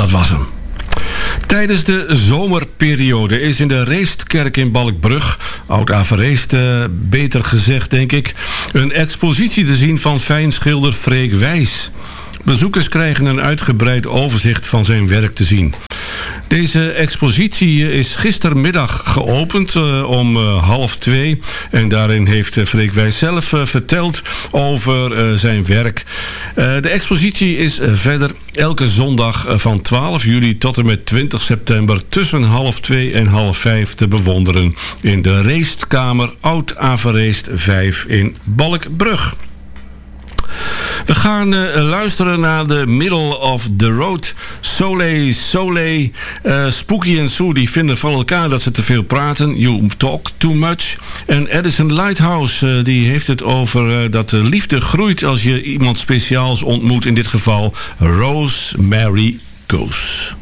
Dat was hem. Tijdens de zomerperiode is in de Reestkerk in Balkbrug, Oud-Averreest beter gezegd denk ik, een expositie te zien van fijnschilder Freek Wijs. Bezoekers krijgen een uitgebreid overzicht van zijn werk te zien. Deze expositie is gistermiddag geopend om 1:30. En daarin heeft Freek Wijs zelf verteld over zijn werk. De expositie is verder elke zondag van 12 juli tot en met 20 september tussen 2:30 en 4:30 te bewonderen in de Reestkamer Oud-Averreest 5 in Balkbrug. We gaan luisteren naar de Middle of the Road. Soleil, Spooky en Sue die vinden van elkaar dat ze te veel praten. You talk too much. En Edison Lighthouse die heeft het over dat de liefde groeit als je iemand speciaals ontmoet. In dit geval Rosemary Goes.